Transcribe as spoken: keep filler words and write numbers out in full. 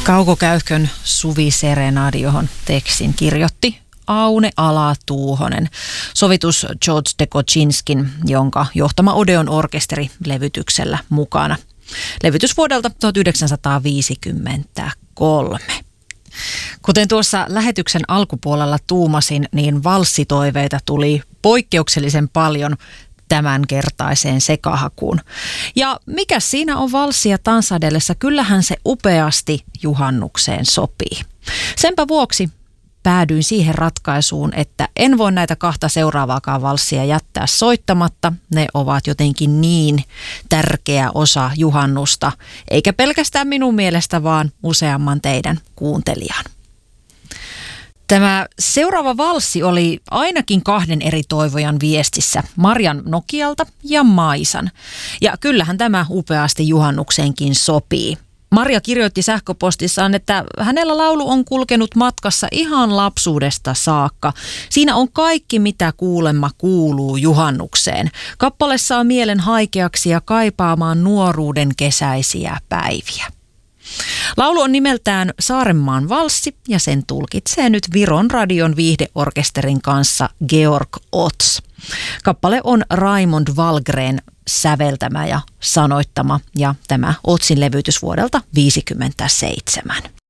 Kauko Käyhkön Suviserenaadi, johon tekstin kirjoitti Aune Ala-Tuuhonen. Sovitus George de Kochinskin, jonka johtama Odeon orkesteri levytyksellä mukana. Levytys vuodelta tuhatyhdeksänsataaviisikymmentäkolme. Kuten tuossa lähetyksen alkupuolella tuumasin, niin valssitoiveita tuli poikkeuksellisen paljon tämänkertaiseen sekahakuun. Ja mikä siinä on valssia tanssadellessa, kyllähän se upeasti juhannukseen sopii. Senpä vuoksi päädyin siihen ratkaisuun, että en voi näitä kahta seuraavaakaan valssia jättää soittamatta. Ne ovat jotenkin niin tärkeä osa juhannusta, eikä pelkästään minun mielestä, vaan useamman teidän kuuntelijan. Tämä seuraava valssi oli ainakin kahden eri toivojan viestissä, Marjan Nokialta ja Maisan. Ja kyllähän tämä upeasti juhannukseenkin sopii. Marja kirjoitti sähköpostissaan, että hänellä laulu on kulkenut matkassa ihan lapsuudesta saakka. Siinä on kaikki, mitä kuulemma kuuluu juhannukseen. Kappale saa mielen haikeaksi ja kaipaamaan nuoruuden kesäisiä päiviä. Laulu on nimeltään Saarenmaan valssi ja sen tulkitsee nyt Viron radion viihdeorkesterin kanssa Georg Ots. Kappale on Raimond Wallgren säveltämä ja sanoittama ja tämä Otsin levytys vuodelta tuhatyhdeksänsataaviisikymmentäseitsemän.